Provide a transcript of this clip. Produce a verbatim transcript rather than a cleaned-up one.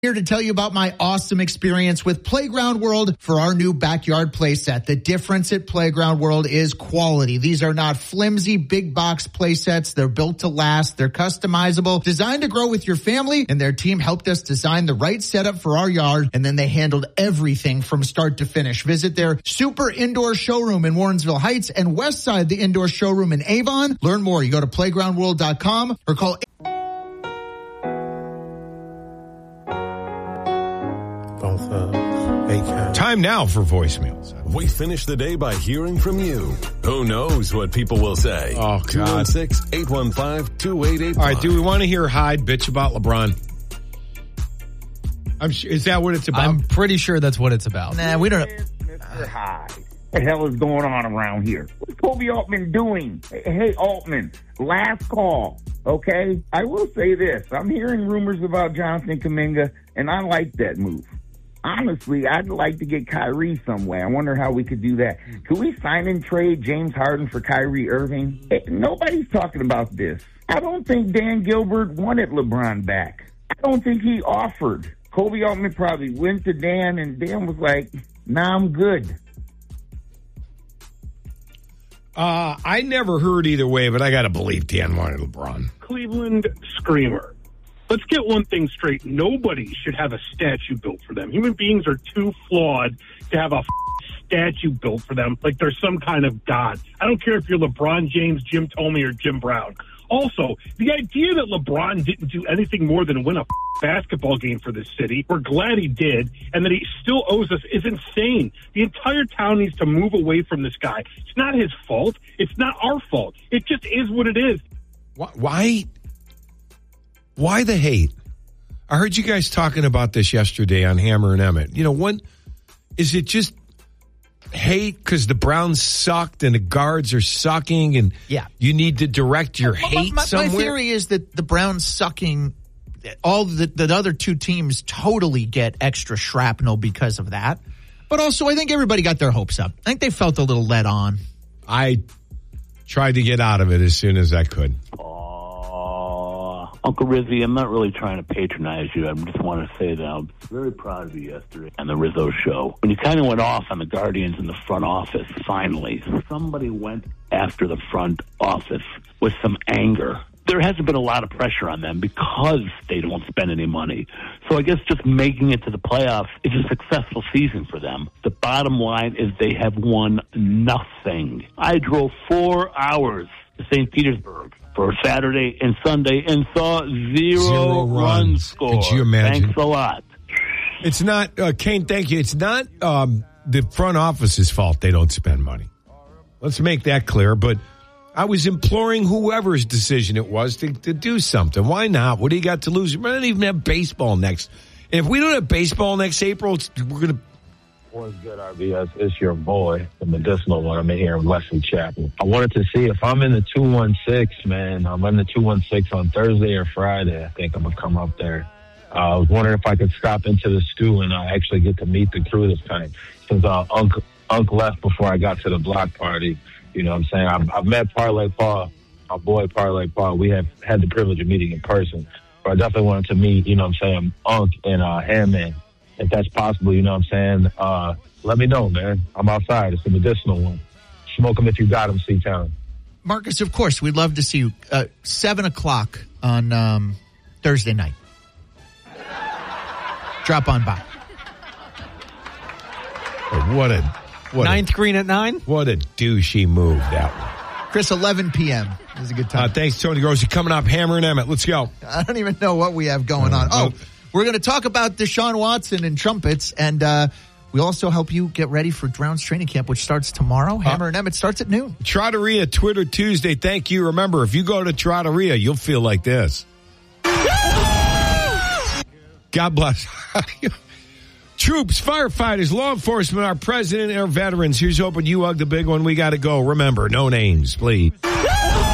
Here to tell you about my awesome experience with Playground World for our new backyard play set. The difference at Playground World is quality. These are not flimsy big box play sets. They're built to last. They're customizable, designed to grow with your family, and their team helped us design the right setup for our yard, and then they handled everything from start to finish. Visit their super indoor showroom in Warrensville Heights and west side the indoor showroom in Avon. Learn more. You go to playground world dot com or call Time now for voicemails. We finish the day by hearing from you. Who knows what people will say? Oh, God. two one six, eight one five, two eight eight five. All right, do we want to hear Hyde bitch about LeBron? I'm sure, is that what it's about? I'm pretty sure that's what it's about. Nah, we don't Mister Hyde. What the hell is going on around here? What's Kobe Altman doing? Hey, hey, Altman, last call, okay? I will say this. I'm hearing rumors about Jonathan Kuminga, and I like that move. Honestly, I'd like to get Kyrie somewhere. I wonder how we could do that. Could we sign and trade James Harden for Kyrie Irving? Hey, nobody's talking about this. I don't think Dan Gilbert wanted LeBron back. I don't think he offered. Kobe Altman probably went to Dan, and Dan was like, nah, I'm good. Uh, I never heard either way, but I got to believe Dan wanted LeBron. Cleveland Screamer. Let's get one thing straight. Nobody should have a statue built for them. Human beings are too flawed to have a f- statue built for them like they're some kind of god. I don't care if you're LeBron James, Jim Tomey, or Jim Brown. Also, the idea that LeBron didn't do anything more than win a f- basketball game for this city, we're glad he did, and that he still owes us is insane. The entire town needs to move away from this guy. It's not his fault. It's not our fault. It just is what it is. Why? Why the hate? I heard you guys talking about this yesterday on Hammer and Emmett. You know, what is it just hate because the Browns sucked and the guards are sucking and yeah. you need to direct your my, hate my, somewhere? My theory is that the Browns sucking, all the, the other two teams totally get extra shrapnel because of that. But also, I think everybody got their hopes up. I think they felt a little let on. I tried to get out of it as soon as I could. Uncle Rizzy, I'm not really trying to patronize you. I just want to say that I was very proud of you yesterday on the Rizzo show. When you kind of went off on the Guardians in the front office, finally, somebody went after the front office with some anger. There hasn't been a lot of pressure on them because they don't spend any money. So I guess just making it to the playoffs is a successful season for them. The bottom line is they have won nothing. I drove four hours to Saint Petersburg for Saturday and Sunday and saw zero, zero runs. runs scored. Could you imagine? Thanks a lot. It's not, uh, Kane, thank you. It's not um, the front office's fault they don't spend money. Let's make that clear. But I was imploring whoever's decision it was to, to do something. Why not? What do you got to lose? We don't even have baseball next. And if we don't have baseball next April, it's, we're going to... What's good, R B S? It's your boy, the medicinal one. I'm in here in Wesley Chapel. I wanted to see if I'm in the two one six, man. I'm in the two one six on Thursday or Friday. I think I'm going to come up there. Uh, I was wondering if I could stop into the stew and uh, actually get to meet the crew this time. Since uh, Unc, Unc left before I got to the block party, you know what I'm saying? I've, I've met Parlay Paul, my boy Parlay Paul. We have had the privilege of meeting in person. But I definitely wanted to meet, you know what I'm saying, Unc and uh, Handman. If that's possible, you know what I'm saying, uh, let me know, man. I'm outside. It's the medicinal one. Smoke them if you got them, C-Town. Marcus, of course, we'd love to see you. Uh, seven o'clock on um, Thursday night. Drop on by. What a... What Ninth a, green at nine? What a douchey move that one. Chris, eleven p.m. is a good time. Uh, thanks, Tony Grossi. Coming up, Hammer and Emmett. Let's go. I don't even know what we have going on. Oh, we're going to talk about Deshaun Watson and trumpets, and uh, we also help you get ready for Drowns training camp, which starts tomorrow. Hammer uh, and Emmett starts at noon. Trotteria, Twitter Tuesday. Thank you. Remember, if you go to Trotteria, you'll feel like this. God bless. Troops, firefighters, law enforcement, our president, and our veterans. Here's hoping you hug the big one. We got to go. Remember, no names, please.